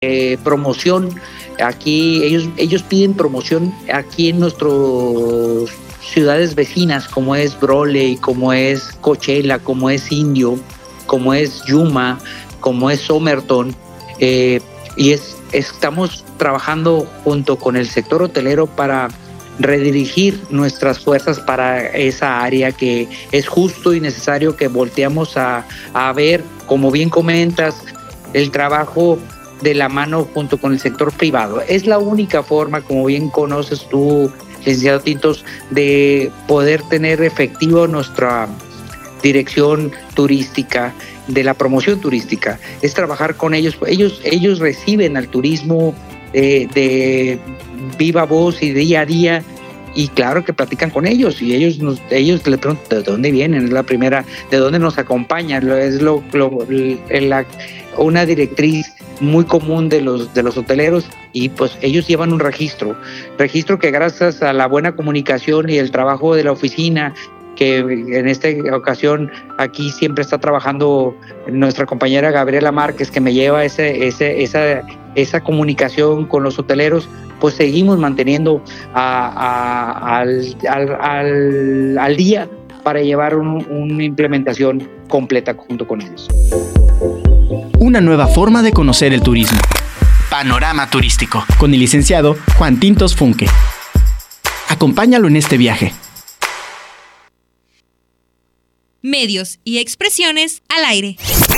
promoción. Aquí ellos piden promoción aquí en nuestras ciudades vecinas, como es Brole, como es Coachella, como es Indio, como es Yuma, como es Somerton, y estamos trabajando junto con el sector hotelero para redirigir nuestras fuerzas para esa área, que es justo y necesario que volteamos a ver, como bien comentas, el trabajo de la mano junto con el sector privado. Es la única forma, como bien conoces tú, licenciado Tintos, de poder tener efectivo nuestra dirección turística, de la promoción turística. Es trabajar con ellos. Ellos reciben al turismo de viva voz y día a día, y claro que platican con ellos, y ellos les preguntan de dónde vienen, es la primera, de dónde nos acompañan. Es una directriz muy común de los hoteleros, y pues ellos llevan un registro que, gracias a la buena comunicación y el trabajo de la oficina, que en esta ocasión aquí siempre está trabajando nuestra compañera Gabriela Márquez, que me lleva esa comunicación con los hoteleros, pues seguimos manteniendo al día para llevar una implementación completa junto con ellos. Una nueva forma de conocer el turismo. Panorama Turístico, con el licenciado Juan Tintos Funke. Acompáñalo en este viaje. Medios y expresiones al aire.